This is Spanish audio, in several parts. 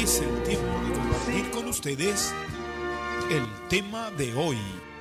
Es el tiempo de compartir con ustedes el tema de hoy.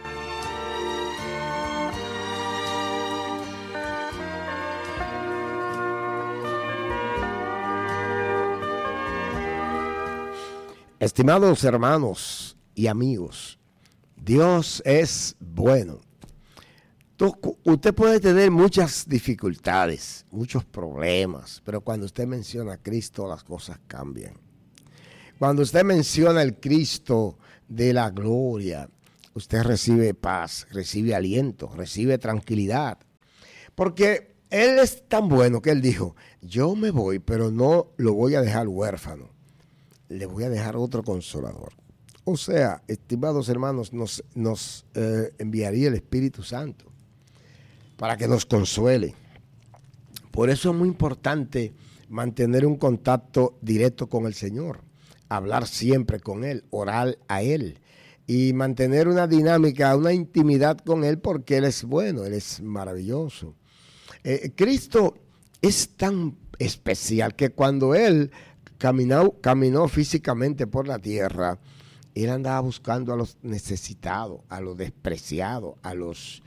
Estimados hermanos y amigos, Dios es bueno. Usted puede tener muchas dificultades, muchos problemas, pero cuando usted menciona a Cristo, las cosas cambian. Cuando usted menciona el Cristo de la gloria, usted recibe paz, recibe aliento, recibe tranquilidad. Porque Él es tan bueno que Él dijo, yo me voy, pero no lo voy a dejar huérfano. Le voy a dejar otro consolador. O sea, estimados hermanos, nos enviaría el Espíritu Santo para que nos consuele. Por eso es muy importante mantener un contacto directo con el Señor, hablar siempre con Él, orar a Él y mantener una dinámica, una intimidad con Él, porque Él es bueno, Él es maravilloso. Cristo es tan especial que cuando Él caminó físicamente por la tierra, Él andaba buscando a los necesitados, a los despreciados, a los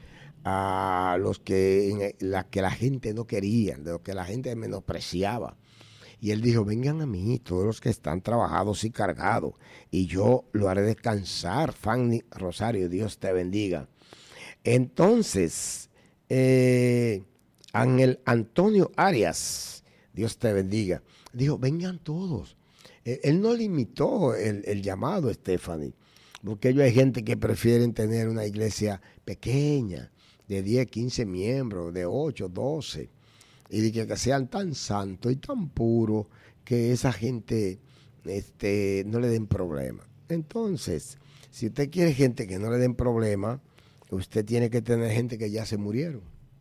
que la gente no quería, de los que la gente menospreciaba. Y Él dijo, vengan a mí todos los que están trabajados y cargados, y yo lo haré descansar. Fanny Rosario, Dios te bendiga. Entonces, Ángel Antonio Arias, Dios te bendiga, dijo, vengan todos. Él no limitó el llamado, Stephanie, porque hay gente que prefieren tener una iglesia pequeña, de 10, 15 miembros, de 8, 12, y de que sean tan santos y tan puros que esa gente no le den problema. Entonces, si usted quiere gente que no le den problema, usted tiene que tener gente que ya se murieron.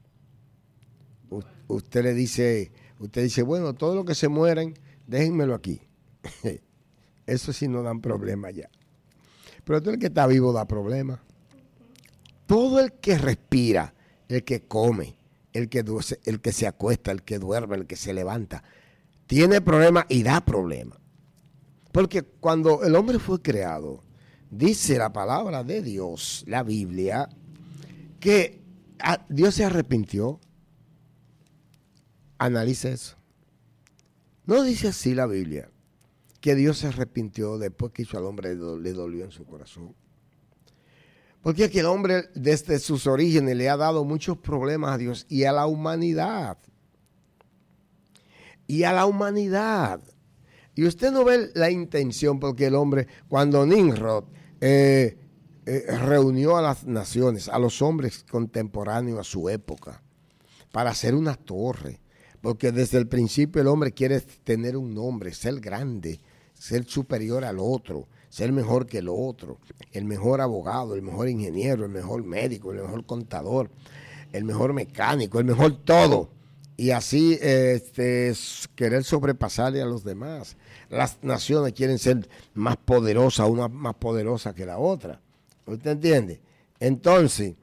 Usted dice, bueno, todos los que se mueren, déjenmelo aquí. Eso sí no dan problema ya. Pero todo el que está vivo da problema. Todo el que respira, el que come, el que se acuesta, el que duerme, el que se levanta, tiene problemas y da problemas. Porque cuando el hombre fue creado, dice la palabra de Dios, la Biblia, que Dios se arrepintió. Analiza eso. No dice así la Biblia, que Dios se arrepintió después que hizo al hombre, le dolió en su corazón. Porque es que el hombre desde sus orígenes le ha dado muchos problemas a Dios y a la humanidad. Y a la humanidad. Y usted no ve la intención, porque el hombre, cuando Nimrod reunió a las naciones, a los hombres contemporáneos a su época, para hacer una torre, porque desde el principio el hombre quiere tener un nombre, ser grande, ser superior al otro, ser mejor que el otro, el mejor abogado, el mejor ingeniero, el mejor médico, el mejor contador, el mejor mecánico, el mejor todo. Y así querer sobrepasarle a los demás. Las naciones quieren ser más poderosas, una más poderosa que la otra. ¿Usted entiende? Entonces,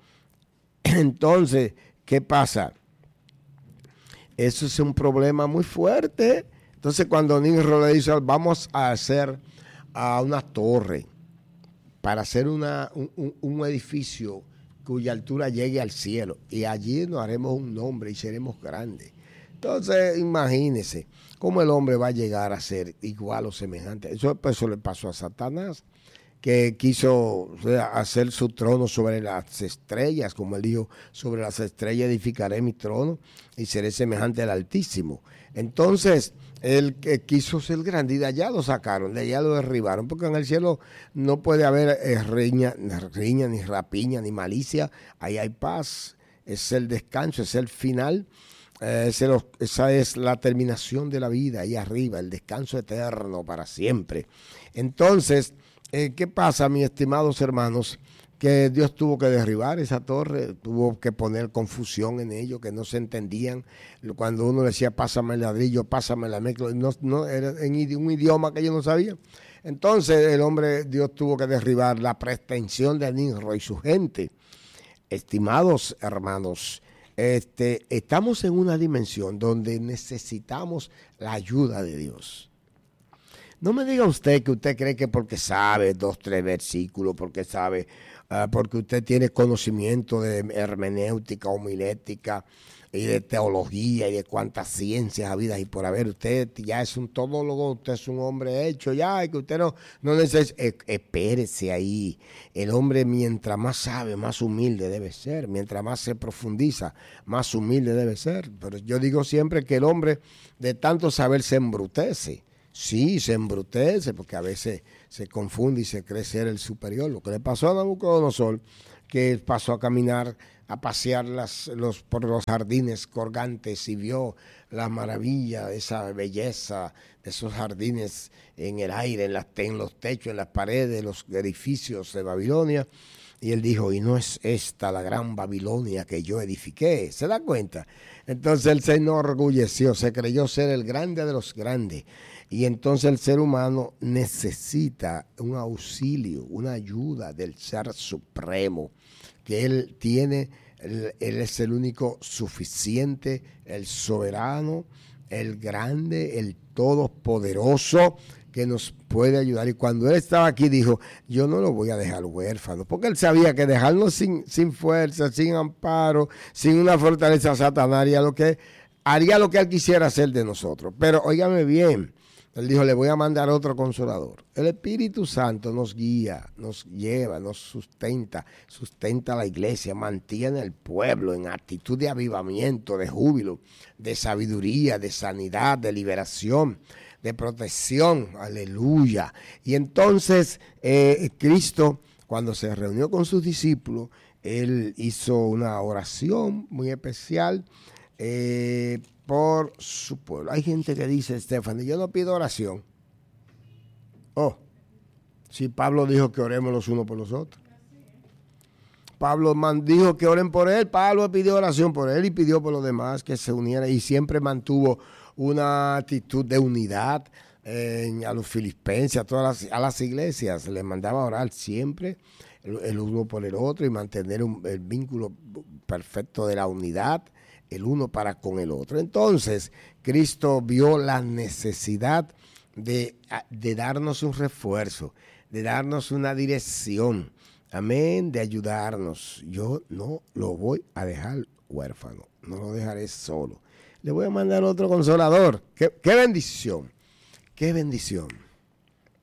¿qué pasa? Eso es un problema muy fuerte. Entonces, cuando Nimrod le dice, vamos a hacer una torre para hacer un edificio cuya altura llegue al cielo, y allí nos haremos un nombre y seremos grandes. Entonces, imagínese cómo el hombre va a llegar a ser igual o semejante. Eso le pasó a Satanás, que quiso hacer su trono sobre las estrellas, como él dijo, sobre las estrellas edificaré mi trono y seré semejante al Altísimo. Entonces, él que quiso ser grande y de allá lo sacaron, de allá lo derribaron, porque en el cielo no puede haber riña, ni rapiña, ni malicia. Ahí hay paz, es el descanso, es el final, esa es la terminación de la vida, ahí arriba, el descanso eterno para siempre. Entonces, ¿qué pasa, mis estimados hermanos? Que Dios tuvo que derribar esa torre, tuvo que poner confusión en ellos, que no se entendían. Cuando uno decía, pásame el ladrillo, pásame la mezcla, no era en un idioma que ellos no sabían. Entonces Dios tuvo que derribar la pretensión de Nimrod y su gente. Estimados hermanos, estamos en una dimensión donde necesitamos la ayuda de Dios. No me diga usted que usted cree que porque sabe 2, 3 versículos, porque sabe, porque usted tiene conocimiento de hermenéutica, homilética y de teología y de cuántas ciencias habidas y por haber, usted ya es un todólogo, usted es un hombre hecho ya, y que usted no necesita, espérese ahí. El hombre mientras más sabe, más humilde debe ser, mientras más se profundiza, más humilde debe ser. Pero yo digo siempre que el hombre de tanto saber se embrutece. Sí, se embrutece porque a veces se confunde y se cree ser el superior. Lo que le pasó a Nabucodonosor, que pasó a caminar, a pasear por los jardines colgantes y vio la maravilla, esa belleza de esos jardines en el aire, en los techos, en las paredes de los edificios de Babilonia. Y él dijo, y no es esta la gran Babilonia que yo edifiqué. ¿Se da cuenta? Entonces él se enorgulleció, se creyó ser el grande de los grandes. Y entonces el ser humano necesita un auxilio, una ayuda del Ser Supremo, que él tiene, él es el único suficiente, el soberano, el grande, el todopoderoso, que nos puede ayudar. Y cuando él estaba aquí dijo, yo no lo voy a dejar huérfano, porque él sabía que dejarnos sin fuerza, sin amparo, sin una fortaleza satanaria, haría lo que él quisiera hacer de nosotros. Pero óigame bien, él dijo, le voy a mandar otro consolador. El Espíritu Santo nos guía, nos lleva, nos sustenta a la iglesia, mantiene el pueblo en actitud de avivamiento, de júbilo, de sabiduría, de sanidad, de liberación, de protección, aleluya. Y entonces Cristo, cuando se reunió con sus discípulos, él hizo una oración muy especial por su pueblo. Hay gente que dice, Estefan, yo no pido oración. Oh, si Pablo dijo que oremos los unos por los otros. Pablo dijo que oren por él. Pablo pidió oración por él y pidió por los demás que se unieran y siempre mantuvo una actitud de unidad a los filipenses, a las iglesias. Les mandaba a orar siempre el uno por el otro y mantener el vínculo perfecto de la unidad, el uno para con el otro. Entonces, Cristo vio la necesidad de darnos un refuerzo, de darnos una dirección, amén, de ayudarnos. Yo no lo voy a dejar huérfano, no lo dejaré solo. Le voy a mandar otro consolador. ¡Qué bendición! ¡Qué bendición!